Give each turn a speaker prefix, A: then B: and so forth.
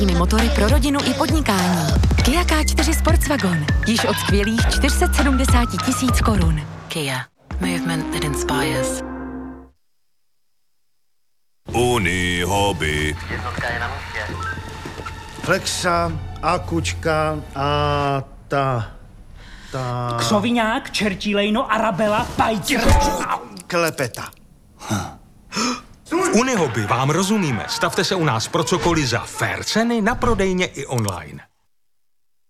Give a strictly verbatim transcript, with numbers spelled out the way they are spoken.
A: Motory pro rodinu i podnikání. Kia K čtyři Sportswagon. Již od skvělých čtyři sta sedmdesát tisíc korun. Kia. Movement that inspires.
B: Uni hobby.
C: Jednotka je na místě.
D: Flexa, akučka a ta... ta...
E: Křoviňák, čertílejno, arabela, pajtě.
D: Klepeta.
F: V Unihobby vám rozumíme. Stavte se u nás pro cokoliv za fair ceny na prodejně i online.